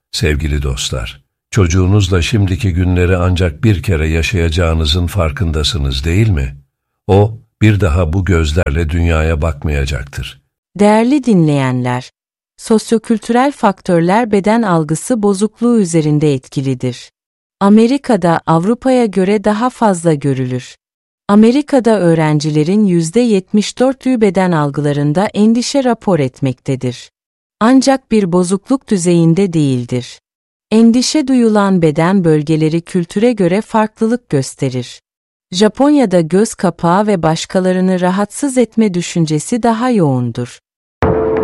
Sevgili dostlar, çocuğunuzla şimdiki günleri ancak bir kere yaşayacağınızın farkındasınız değil mi? O, bir daha bu gözlerle dünyaya bakmayacaktır. Değerli dinleyenler, sosyokültürel faktörler beden algısı bozukluğu üzerinde etkilidir. Amerika'da Avrupa'ya göre daha fazla görülür. Amerika'da öğrencilerin %74'ü beden algılarında endişe rapor etmektedir. Ancak bir bozukluk düzeyinde değildir. Endişe duyulan beden bölgeleri kültüre göre farklılık gösterir. Japonya'da göz kapağı ve başkalarını rahatsız etme düşüncesi daha yoğundur.